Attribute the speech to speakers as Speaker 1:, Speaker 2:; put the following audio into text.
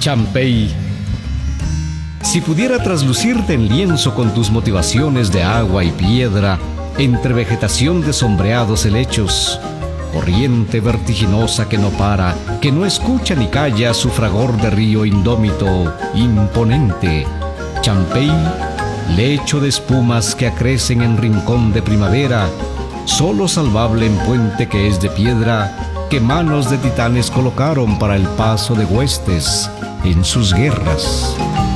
Speaker 1: Champey, si pudiera traslucirte en lienzo con tus motivaciones de agua y piedra, entre vegetación de sombreados helechos, corriente vertiginosa que no para, que no escucha ni calla su fragor de río indómito, imponente. Champey, lecho de espumas que acrecen en rincón de primavera, solo salvable en puente que es de piedra, que manos de titanes colocaron para el paso de huestes en sus guerras.